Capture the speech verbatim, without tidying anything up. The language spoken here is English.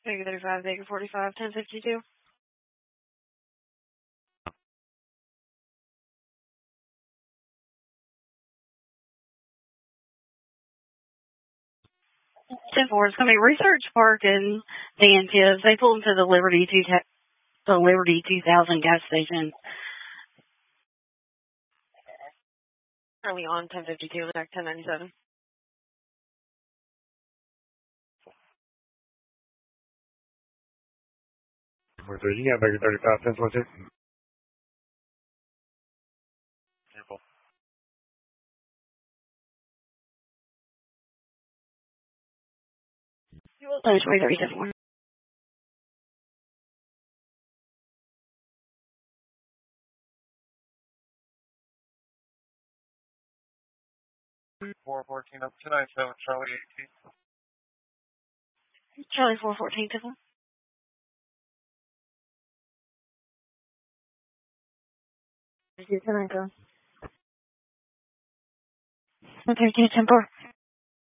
Vega thirty-five, Vega forty-five, ten fifty-two. ten four, it's going to be Research Park and Dan Tibbs. They pulled into the Liberty two, the Liberty two thousand gas station. Currently on ten fifty-two, attack ten ninety-seven. You got Vega thirty-five, ten twenty-two. Careful. twenty thirty-seven. four fourteen up to nine seven, Charlie eighteen. Charlie four fourteen, Tiffle. ten four.